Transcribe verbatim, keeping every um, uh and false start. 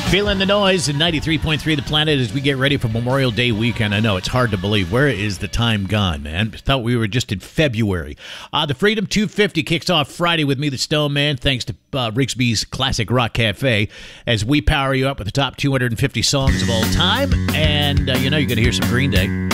Feeling the noise in ninety-three point three The Planet as we get ready for Memorial Day weekend. I know it's hard to believe. Where is the time gone, man? Thought we were just in February. Uh, the Freedom two fifty kicks off Friday with me, the Stone Man, thanks to uh, Rigsby's Classic Rock Cafe, as we power you up with the top two hundred fifty songs of all time. And uh, you know you're going to hear some Green Day.